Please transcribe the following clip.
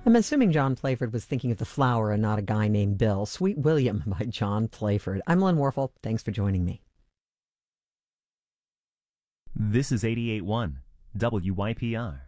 I'm assuming John Playford was thinking of the flower and not a guy named Bill. Sweet William by John Playford. I'm Lynn Warfel. Thanks for joining me. This is 88.1 WYPR.